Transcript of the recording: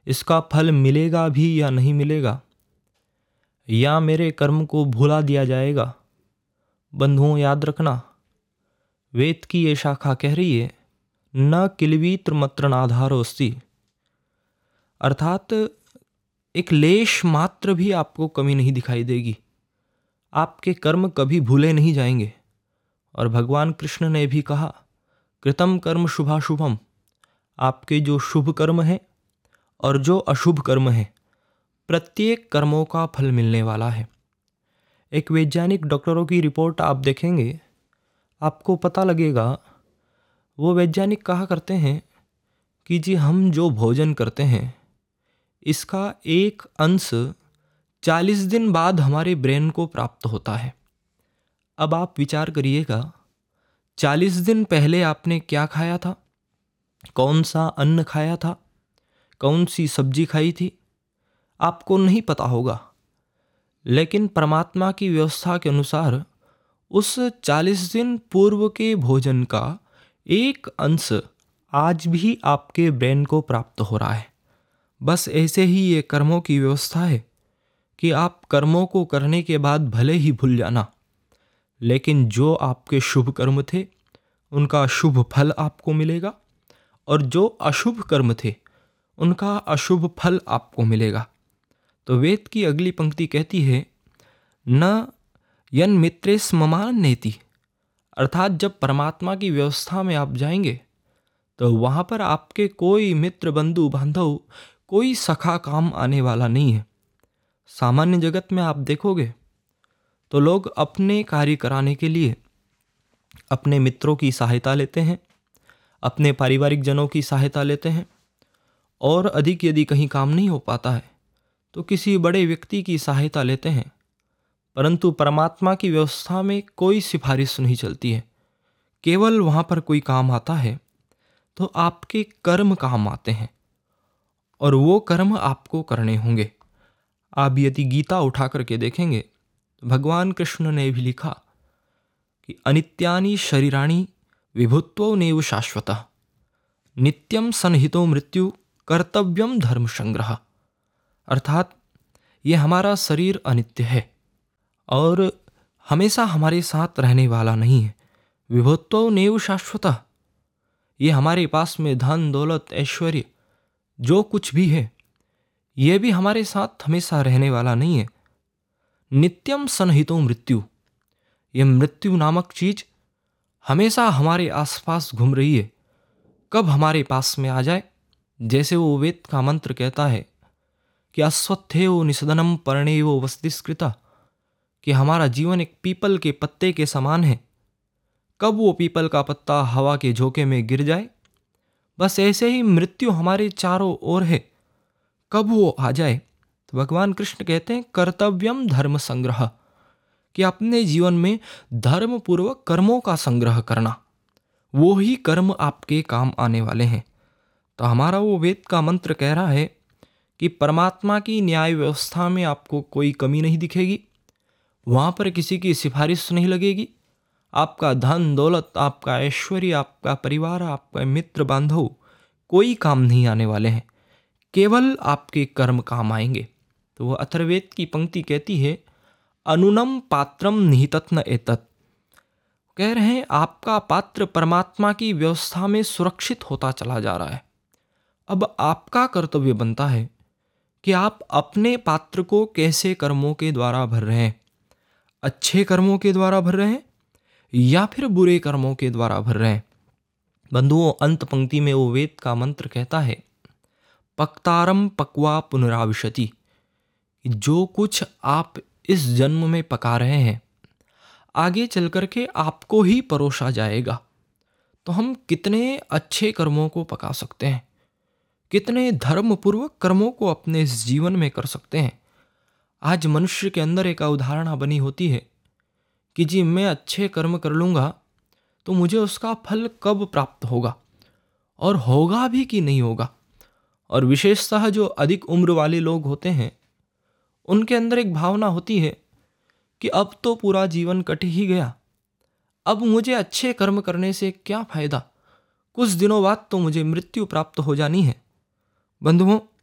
इसका फल मिलेगा भी या नहीं मिलेगा, या मेरे कर्म को भुला दिया जाएगा। बंधुओं, याद रखना, वेद की ये शाखा कह रही है न किलवीत्र मत्र नाधारोस्ति, अर्थात एक लेश मात्र भी आपको कमी नहीं दिखाई देगी। आपके कर्म कभी भूले नहीं जाएंगे। और भगवान कृष्ण ने भी कहा, कृतम कर्म शुभाशुभम, आपके जो शुभ कर्म है और जो अशुभ कर्म है, प्रत्येक कर्मों का फल मिलने वाला है। एक वैज्ञानिक डॉक्टरों की रिपोर्ट आप देखेंगे, आपको पता लगेगा। वो वैज्ञानिक कहा करते हैं कि जी हम जो भोजन करते हैं इसका एक अंश 40 दिन बाद हमारे ब्रेन को प्राप्त होता है। अब आप विचार करिएगा, 40 दिन पहले आपने क्या खाया था, कौन सा अन्न खाया था, कौन सी सब्जी खाई थी, आपको नहीं पता होगा। लेकिन परमात्मा की व्यवस्था के अनुसार उस 40 दिन पूर्व के भोजन का एक अंश आज भी आपके ब्रेन को प्राप्त हो रहा है। बस ऐसे ही ये कर्मों की व्यवस्था है कि आप कर्मों को करने के बाद भले ही भूल जाना, लेकिन जो आपके शुभ कर्म थे उनका शुभ फल आपको मिलेगा, और जो अशुभ कर्म थे उनका अशुभ फल आपको मिलेगा। तो वेद की अगली पंक्ति कहती है, न यन मित्रेस ममान नेति, अर्थात जब परमात्मा की व्यवस्था में आप जाएंगे तो वहाँ पर आपके कोई मित्र बंधु बांधव, कोई सखा काम आने वाला नहीं है। सामान्य जगत में आप देखोगे तो लोग अपने कार्य कराने के लिए अपने मित्रों की सहायता लेते हैं, अपने पारिवारिक जनों की सहायता लेते हैं, और अधिक यदि कहीं काम नहीं हो पाता है तो किसी बड़े व्यक्ति की सहायता लेते हैं। परंतु परमात्मा की व्यवस्था में कोई सिफारिश नहीं चलती है। केवल वहाँ पर कोई काम आता है तो आपके कर्म काम आते हैं, और वो कर्म आपको करने होंगे। आप यदि गीता उठा करके देखेंगे तो भगवान कृष्ण ने भी लिखा कि अनित्यानि शरीराणि विभुत्वो नैव शाश्वतः, नित्यम सन्निहितो मृत्यु कर्तव्यम धर्म संग्रह, अर्थात ये हमारा शरीर अनित्य है और हमेशा हमारे साथ रहने वाला नहीं है। विभुत्वो नैव शाश्वतः, ये हमारे पास में धन दौलत ऐश्वर्य जो कुछ भी है ये भी हमारे साथ हमेशा रहने वाला नहीं है। नित्यम सन्निहितो मृत्यु, ये मृत्यु नामक चीज हमेशा हमारे आसपास घूम रही है, कब हमारे पास में आ जाए। जैसे वो वेद का मंत्र कहता है कि अश्वत्थेयो निषदनम पर्णेयो वसतिस्कृता, कि हमारा जीवन एक पीपल के पत्ते के समान है, कब वो पीपल का पत्ता हवा के झोंके में गिर जाए। बस ऐसे ही मृत्यु हमारे चारों ओर है, कब वो आ जाए। तो भगवान कृष्ण कहते हैं कर्तव्यम धर्म संग्रह, कि अपने जीवन में धर्म पूर्वक कर्मों का संग्रह करना, वो ही कर्म आपके काम आने वाले हैं। तो हमारा वो वेद का मंत्र कह रहा है कि परमात्मा की न्याय व्यवस्था में आपको कोई कमी नहीं दिखेगी, वहाँ पर किसी की सिफारिश नहीं लगेगी। आपका धन दौलत, आपका ऐश्वर्य, आपका परिवार, आपका मित्र बांधव कोई काम नहीं आने वाले हैं, केवल आपके कर्म काम आएंगे। तो वह अथर्ववेद की पंक्ति कहती है, अनुनम पात्रम निहितत्न एतत्, कह रहे हैं आपका पात्र परमात्मा की व्यवस्था में सुरक्षित होता चला जा रहा है। अब आपका कर्तव्य बनता है कि आप अपने पात्र को कैसे कर्मों के द्वारा भर रहे हैं, अच्छे कर्मों के द्वारा भर रहे हैं या फिर बुरे कर्मों के द्वारा भर रहे हैं। बंधुओं, अंत पंक्ति में वो वेद का मंत्र कहता है, पक्तारम पक्वा पुनराविशति, जो कुछ आप इस जन्म में पका रहे हैं आगे चल कर के आपको ही परोसा जाएगा। तो हम कितने अच्छे कर्मों को पका सकते हैं, कितने धर्मपूर्वक कर्मों को अपने इस जीवन में कर सकते हैं। आज मनुष्य के अंदर एक अवधारणा बनी होती है कि जी मैं अच्छे कर्म कर लूँगा तो मुझे उसका फल कब प्राप्त होगा, और होगा भी कि नहीं होगा। और विशेषतः जो अधिक उम्र वाले लोग होते हैं उनके अंदर एक भावना होती है कि अब तो पूरा जीवन कट ही गया, अब मुझे अच्छे कर्म करने से क्या फ़ायदा, कुछ दिनों बाद तो मुझे मृत्यु प्राप्त हो जानी है। बंधुओं,